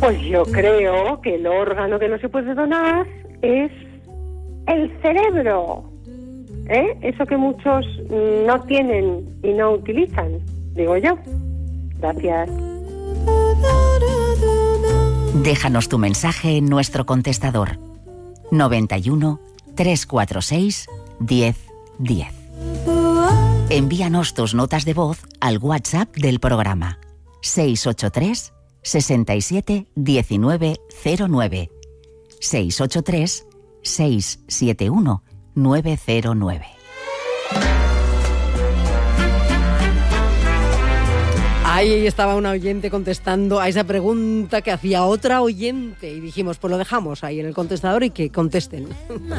Pues yo creo que el órgano que no se puede donar es el cerebro, eso que muchos no tienen y no utilizan, digo yo. Gracias. Déjanos tu mensaje en nuestro contestador 91 346 1010. Envíanos tus notas de voz al WhatsApp del programa 683 67 19 09 683 671 909. Ahí estaba una oyente contestando a esa pregunta que hacía otra oyente y dijimos, pues lo dejamos ahí en el contestador y que contesten.